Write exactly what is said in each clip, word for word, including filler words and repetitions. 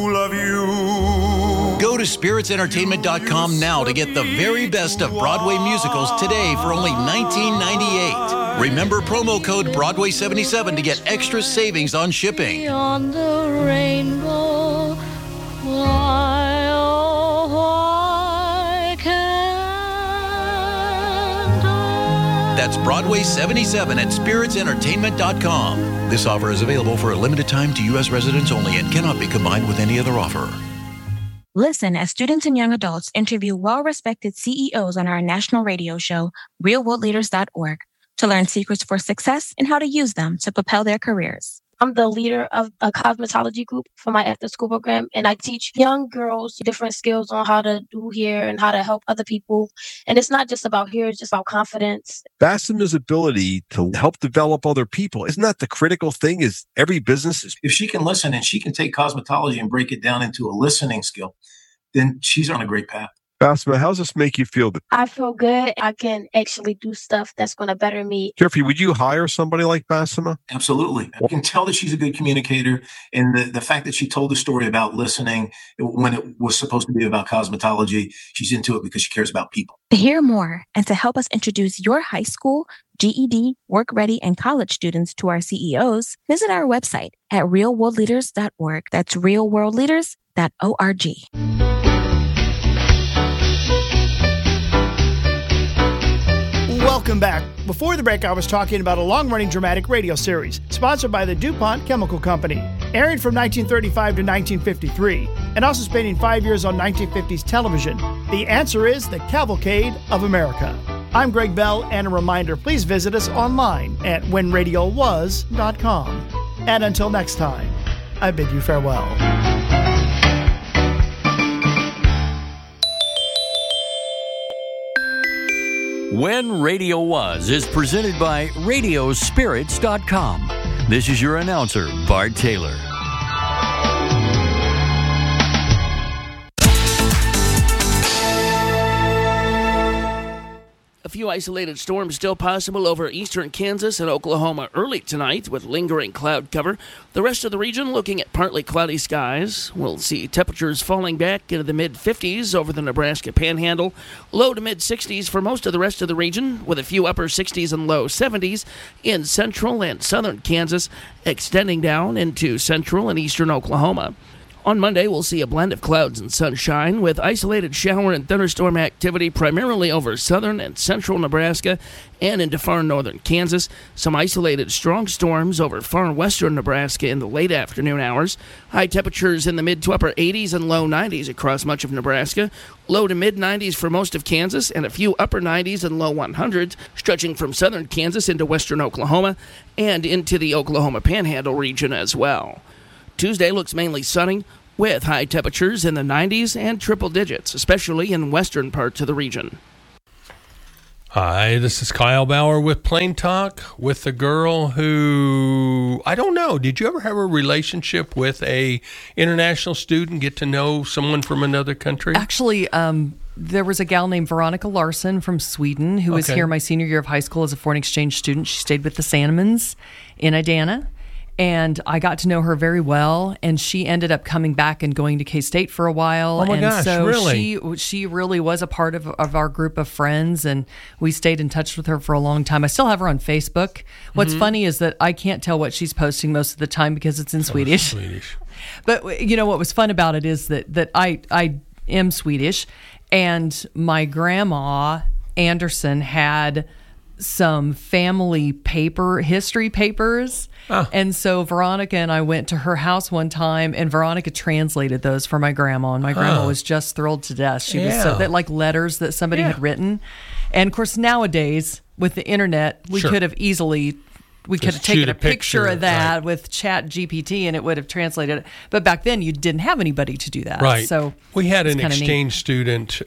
Love you. Go to spirits entertainment dot com now to get the very best of Broadway musicals today for only nineteen ninety-eight. Remember promo code Broadway seventy-seven to get extra savings on shipping. On the rainbow, why, oh, why can't I? That's Broadway seventy-seven at spirits entertainment dot com. This offer is available for a limited time to U S residents only and cannot be combined with any other offer. Listen as students and young adults interview well-respected C E Os on our national radio show, real world leaders dot org, to learn secrets for success and how to use them to propel their careers. I'm the leader of a cosmetology group for my after-school program, and I teach young girls different skills on how to do hair and how to help other people. And it's not just about hair, it's just about confidence. Bassima's ability to help develop other people, isn't that the critical thing? Is every business is... If she can listen and she can take cosmetology and break it down into a listening skill, then she's on a great path. Bassima, how does this make you feel? I feel good. I can actually do stuff that's going to better me. Jeffrey, would you hire somebody like Bassima? Absolutely. I can tell that she's a good communicator. And the, the fact that she told the story about listening when it was supposed to be about cosmetology, she's into it because she cares about people. To hear more and to help us introduce your high school, G E D, work-ready, and college students to our C E Os, visit our website at real world leaders dot org. That's real world leaders dot org. Welcome back. Before the break, I was talking about a long-running dramatic radio series sponsored by the DuPont Chemical Company, airing from nineteen thirty-five to nineteen fifty-three, and also spending five years on nineteen fifties television. The answer is The Cavalcade of America. I'm Greg Bell, and a reminder, please visit us online at when radio was dot com. And until next time, I bid you farewell. When Radio Was is presented by radio spirits dot com. This is your announcer, Bart Taylor. A few isolated storms still possible over eastern Kansas and Oklahoma early tonight with lingering cloud cover. The rest of the region looking at partly cloudy skies. We'll see temperatures falling back into the mid-fifties over the Nebraska Panhandle. Low to mid-sixties for most of the rest of the region, with a few upper sixties and low seventies in central and southern Kansas, extending down into central and eastern Oklahoma. On Monday, we'll see a blend of clouds and sunshine with isolated shower and thunderstorm activity primarily over southern and central Nebraska and into far northern Kansas. Some isolated strong storms over far western Nebraska in the late afternoon hours. High temperatures in the mid to upper eighties and low nineties across much of Nebraska. Low to mid nineties for most of Kansas and a few upper nineties and low hundreds stretching from southern Kansas into western Oklahoma and into the Oklahoma Panhandle region as well. Tuesday looks mainly sunny, with high temperatures in the nineties and triple digits, especially in western parts of the region. Hi, this is Kyle Bauer with Plain Talk, with the girl who, I don't know, did you ever have a relationship with a international student, get to know someone from another country? Actually, um, there was a gal named Veronica Larson from Sweden who was Okay. here my senior year of high school as a foreign exchange student. She stayed with the Sandemans in Idana. And I got to know her very well, and she ended up coming back and going to K-State for a while. Oh my and gosh, so really? she she really was a part of, of our group of friends, and we stayed in touch with her for a long time. I still have her on Facebook. What's Mhm. funny is that I can't tell what she's posting most of the time because it's in Swedish. Swedish. But you know what was fun about it is that that I I am Swedish, and my grandma Anderson had some family paper history papers. Oh. And so Veronica and I went to her house one time, and Veronica translated those for my grandma, and my grandma Huh. was just thrilled to death. She was so Yeah. that like letters that somebody Yeah. had written. And of course nowadays with the internet, we Sure. could have easily we could have Just taken shoot a a picture, picture, of that right. with Chat G P T, and it would have translated it. But back then, you didn't have anybody to do that. Right. So we had it's an kinda neat. exchange student,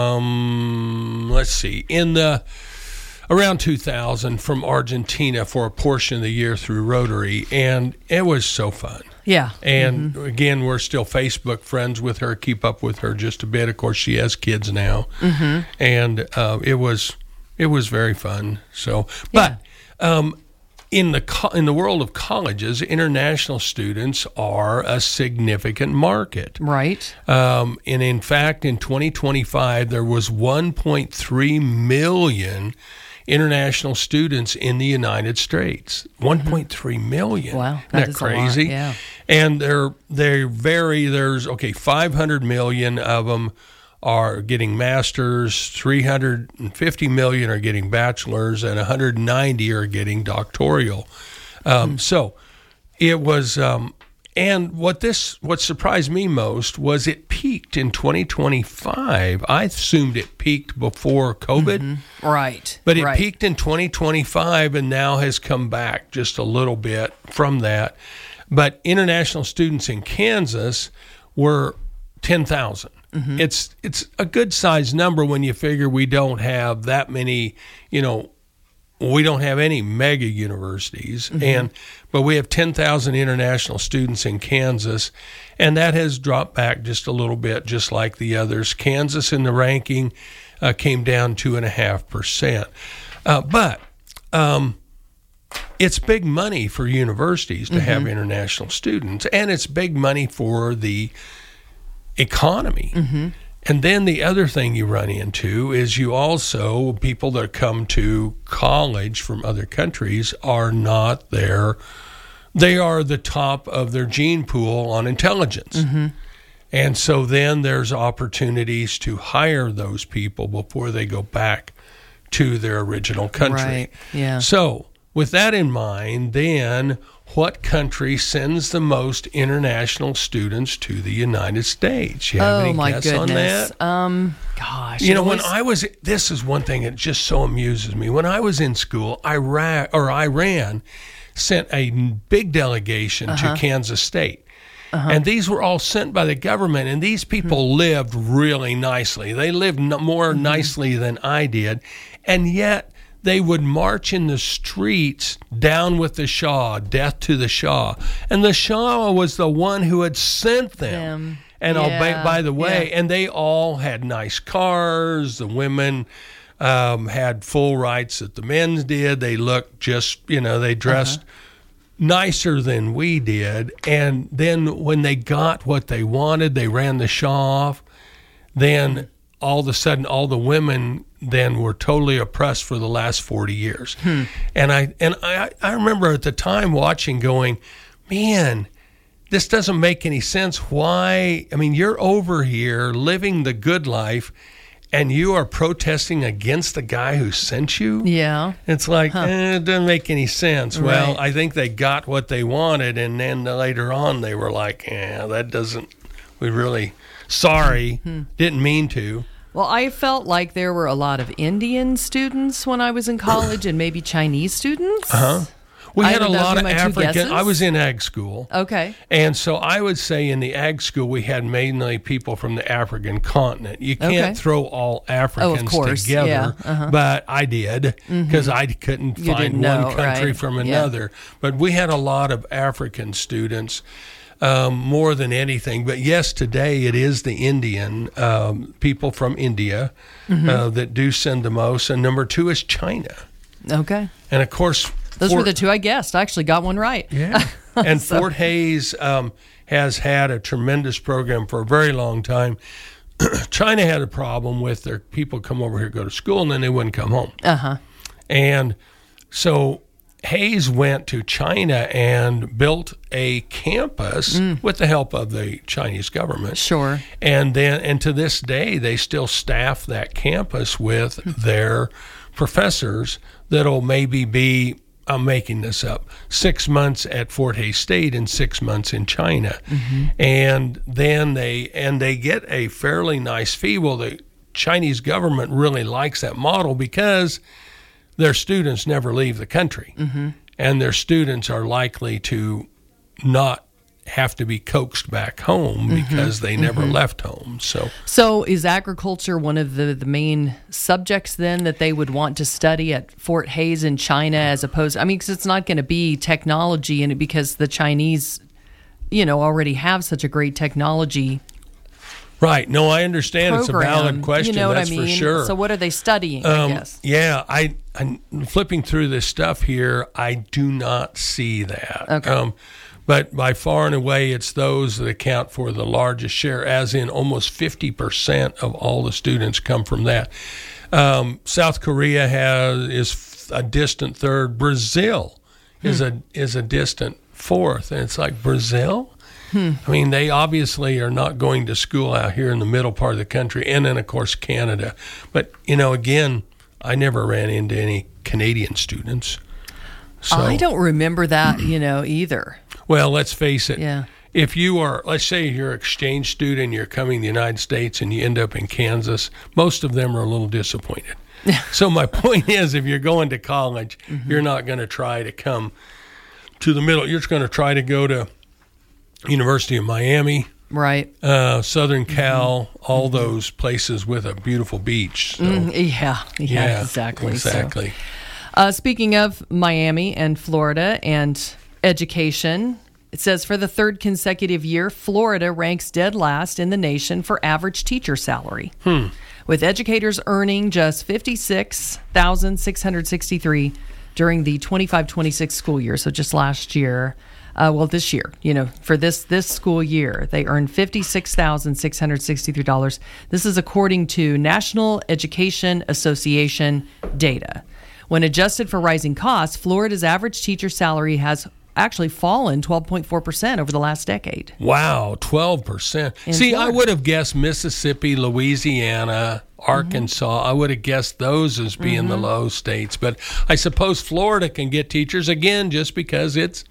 um, let's see, in the around two thousand from Argentina for a portion of the year through Rotary, and it was so fun. Yeah. And Mhm. again, we're still Facebook friends with her, keep up with her just a bit. Of course, she has kids now. Mhm. And uh, it was it was very fun. So, but um, in the co- in the world of colleges, international students are a significant market. Right. Um, and in fact, in twenty twenty-five, there was one point three million international students in the United States. one point three million. Wow, Isn't that that is crazy? A lot, yeah. And they're they vary. There's okay, five hundred million of them are getting masters, three hundred fifty million are getting bachelors, and one hundred ninety are getting doctoral. Um, mm. So it was, um, and what this what surprised me most was it peaked in twenty twenty-five. I assumed it peaked before COVID, mm-hmm. right? But it right. peaked in twenty twenty-five and now has come back just a little bit from that. But international students in Kansas were ten thousand. Mm-hmm. It's it's a good sized number when you figure we don't have that many, you know, we don't have any mega universities, mm-hmm. and but we have ten thousand international students in Kansas, and that has dropped back just a little bit, just like the others. Kansas in the ranking uh, came down two and a half percent, uh, but um, it's big money for universities to mm-hmm. have international students, and it's big money for the economy. Mm-hmm. And then the other thing you run into is you also, people that come to college from other countries are not there. They are the top of their gene pool on intelligence. Mm-hmm. And so then there's opportunities to hire those people before they go back to their original country. Right. Yeah. So with that in mind, then what country sends the most international students to the United States? You have oh any my guess goodness. on that? Um, gosh. You know, was... when I was, this is one thing that just so amuses me. When I was in school, Iraq or Iran sent a big delegation uh-huh. to Kansas State. Uh-huh. And these were all sent by the government, and these people mm-hmm. lived really nicely. They lived no, more mm-hmm. nicely than I did, and yet they would march in the streets, down with the Shah, death to the Shah. And the Shah was the one who had sent them. them. And yeah. by, by the way, yeah. and they all had nice cars. The women um, had full rights that the men did. They looked just, you know, they dressed uh-huh. nicer than we did. And then when they got what they wanted, they ran the Shah off. Then all of a sudden, all the women then were totally oppressed for the last forty years. Hmm. And I and I, I remember at the time watching going, man, this doesn't make any sense. Why? I mean, you're over here living the good life, and you are protesting against the guy who sent you? Yeah. It's like, huh. eh, it doesn't make any sense. Right. Well, I think they got what they wanted, and then later on they were like, yeah, that doesn't, we really, sorry, hmm. didn't mean to. Well, I felt like there were a lot of Indian students when I was in college and maybe Chinese students. Uh-huh. We I had a lot of my African. I was in ag school. Okay. And so I would say in the ag school, we had mainly people from the African continent. You can't okay. throw all Africans oh, of course. together, yeah. uh-huh. but I did because mm-hmm. I couldn't you find one know, country right. from another. Yeah. But we had a lot of African students. Um, more than anything. But yes, today it is the Indian, um, people from India mm-hmm. uh, that do send the most. And number two is China. Okay. And of course, those Fort, were the two I guessed. I actually got one right. Yeah. And so. Fort Hays um, has had a tremendous program for a very long time. China had a problem with their people come over here, go to school, and then they wouldn't come home. Uh-huh. And so Hayes went to China and built a campus mm. with the help of the Chinese government. Sure. And then, and to this day, they still staff that campus with their professors that'll maybe be, I'm making this up, six months at Fort Hays State and six months in China. Mm-hmm. And then they, and they get a fairly nice fee. Well, the Chinese government really likes that model because their students never leave the country, mm-hmm. and their students are likely to not have to be coaxed back home mm-hmm. because they never mm-hmm. left home. So, so is agriculture one of the, the main subjects then that they would want to study at Fort Hays in China as opposed? I mean, because it's not going to be technology, and because the Chinese, you know, already have such a great technology Right. No, I understand. It's a valid question. You know what That's I mean? for sure. So what are they studying, Um, I guess? Yeah, I, I'm flipping through this stuff here. I do not see that. Okay. Um, but by far and away, it's those that account for the largest share, as in almost fifty percent of all the students come from that. Um, South Korea has is a distant third. Brazil hmm. is a is a distant fourth. And it's like, Brazil? Hmm. I mean, they obviously are not going to school out here in the middle part of the country, and then, of course, Canada. But, you know, again, I never ran into any Canadian students. So, I don't remember that, you know, either. Well, let's face it. Yeah. If you are, let's say you're an exchange student, you're coming to the United States, and you end up in Kansas, most of them are a little disappointed. So my point is, if you're going to college, mm-hmm. you're not going to try to come to the middle. You're just going to try to go to University of Miami, right? Uh, Southern Cal, mm-hmm. all mm-hmm. those places with a beautiful beach. So, mm, yeah, yeah, yeah, exactly. Exactly. So, uh, speaking of Miami and Florida and education, it says for the third consecutive year, Florida ranks dead last in the nation for average teacher salary, hmm. with educators earning just fifty-six thousand six hundred sixty-three dollars during the twenty-five twenty-six school year. So just last year. Uh, well, this year, you know, for this this school year, they earned fifty-six thousand six hundred sixty-three dollars. This is according to National Education Association data. When adjusted for rising costs, Florida's average teacher salary has actually fallen twelve point four percent over the last decade. Wow, twelve percent. In See, Florida. I would have guessed Mississippi, Louisiana, Arkansas. Mm-hmm. I would have guessed those as being mm-hmm. the low states. But I suppose Florida can get teachers, again, just because it's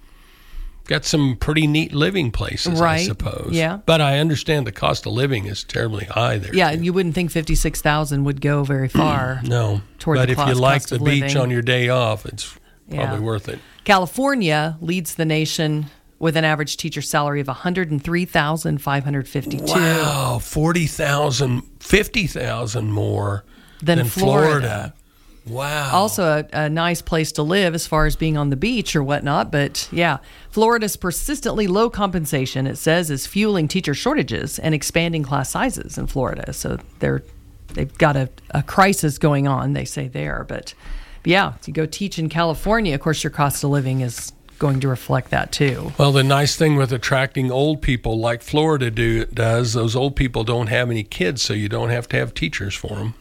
got some pretty neat living places, right. I suppose. Yeah. But I understand the cost of living is terribly high there. Yeah, too. you wouldn't think fifty-six thousand would go very far. No. Toward but the if cost, you like cost the of beach living. on your day off, it's probably Yeah. worth it. California leads the nation with an average teacher salary of one hundred three thousand five hundred fifty-two dollars. Wow, forty thousand, fifty thousand more than, than Florida. Florida. Wow. Also a, a nice place to live as far as being on the beach or whatnot. But yeah, Florida's persistently low compensation, it says, is fueling teacher shortages and expanding class sizes in Florida. So they're, they've got a, a crisis going on, they say there. But yeah, if you go teach in California, of course, your cost of living is going to reflect that too. Well, the nice thing with attracting old people like Florida do, does, those old people don't have any kids, so you don't have to have teachers for them.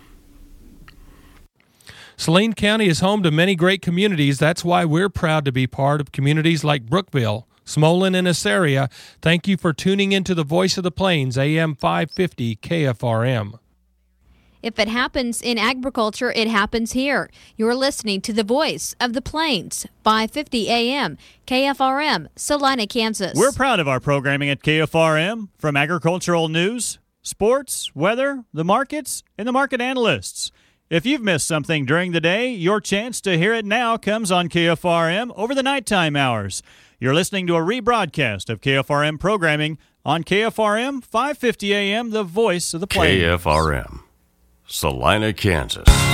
Saline County is home to many great communities. That's why we're proud to be part of communities like Brookville, Smolin, and Assaria. Thank you for tuning into the Voice of the Plains, A M five fifty K F R M. If it happens in agriculture, it happens here. You're listening to the Voice of the Plains, five fifty A M, K F R M, Salina, Kansas. We're proud of our programming at K F R M, from agricultural news, sports, weather, the markets, and the market analysts. If you've missed something during the day, your chance to hear it now comes on K F R M over the nighttime hours. You're listening to a rebroadcast of K F R M programming on K F R M, five fifty A M, the Voice of the Plains. K F R M, Salina, Kansas.